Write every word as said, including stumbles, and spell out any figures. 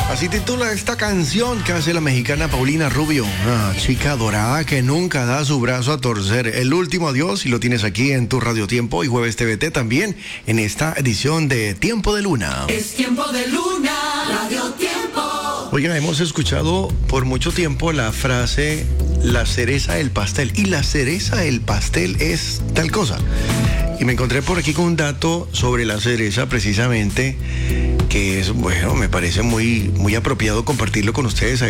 Así titula esta canción que hace la mexicana Paulina Rubio, una chica dorada que nunca da su brazo a torcer. El último adiós, y lo tienes aquí en tu Radio Tiempo y Jueves T V T también en esta edición de Tiempo de Luna. Es Tiempo de Luna, Radio Tiempo. Oigan, hemos escuchado por mucho tiempo la frase la cereza del pastel, y la cereza del pastel es tal cosa. Y me encontré por aquí con un dato sobre la cereza precisamente, que es, bueno, me parece muy, muy apropiado compartirlo con ustedes.